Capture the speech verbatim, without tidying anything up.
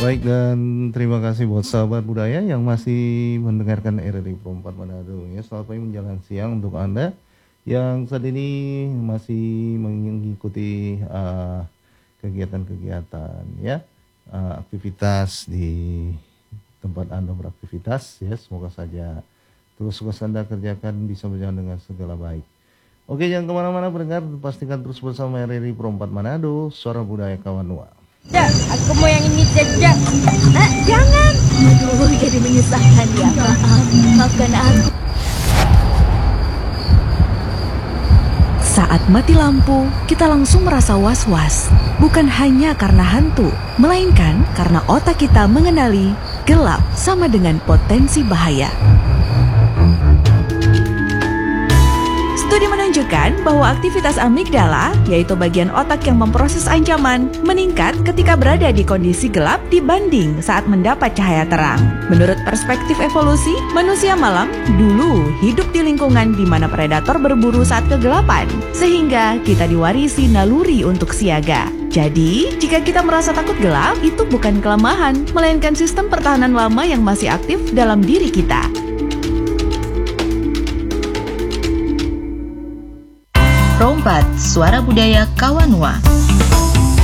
Baik, dan terima kasih buat sahabat budaya yang masih mendengarkan R R I Pro empat Manado ya. Selamat pagi menjelang siang untuk Anda yang saat ini masih mengikuti uh, kegiatan-kegiatan ya, uh, aktivitas di tempat Anda beraktivitas ya. Semoga saja tugas-tugas Anda kerjakan bisa berjalan dengan segala baik. Oke, jangan kemana-mana pendengar, pastikan terus bersama R R I Pro empat Manado, suara budaya Kawanua. Ya, aku mau yang ini saja. Nah, jangan. Aduh, jadi menyusahkan ya. Maaf, maafkan aku. Saat mati lampu, kita langsung merasa was-was. Bukan hanya karena hantu, melainkan karena otak kita mengenali gelap sama dengan potensi bahaya. Studi menunjukkan bahwa aktivitas amigdala, yaitu bagian otak yang memproses ancaman, meningkat ketika berada di kondisi gelap dibanding saat mendapat cahaya terang. Menurut perspektif evolusi, manusia malam dulu hidup di lingkungan di mana predator berburu saat kegelapan, sehingga kita diwarisi naluri untuk siaga. Jadi, jika kita merasa takut gelap, itu bukan kelemahan, melainkan sistem pertahanan lama yang masih aktif dalam diri kita. Pro empat, Suara Budaya Kawanua.